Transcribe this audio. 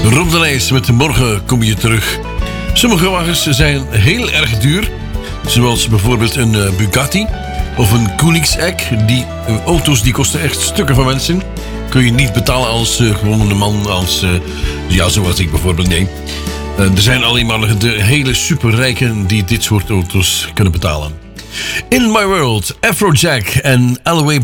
Rob de Nijs met Morgen kom je terug. Sommige wagens zijn heel erg duur. Zoals bijvoorbeeld een Bugatti of een Koenigsegg. Die auto's die kosten echt stukken van mensen. Kun je niet betalen als gewone man. Als, zoals ik bijvoorbeeld. Nee. Er zijn alleen maar de hele superrijken die dit soort auto's kunnen betalen. In My World, Afrojack en Alloway